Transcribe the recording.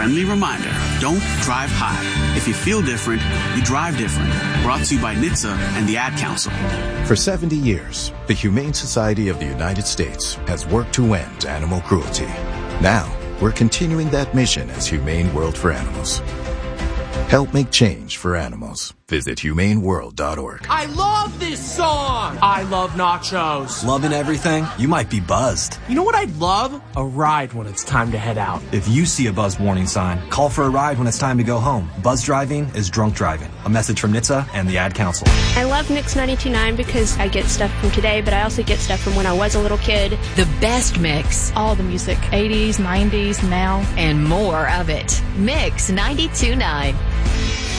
friendly reminder, don't drive high. If you feel different, you drive different. Brought to you by NHTSA and the Ad Council. For 70 years, the Humane Society of the United States has worked to end animal cruelty. Now, we're continuing that mission as Humane World for Animals. Help make change for animals. Visit humaneworld.org. I love this song! I love nachos. Loving everything? You might be buzzed. You know what I'd love? A ride when it's time to head out. If you see a buzz warning sign, call for a ride when it's time to go home. Buzz driving is drunk driving. A message from NHTSA and the Ad Council. I love Mix 92.9 because I get stuff from today, but I also get stuff from when I was a little kid. The best mix. All the music. 80s, 90s, now. And more of it. Mix 92.9.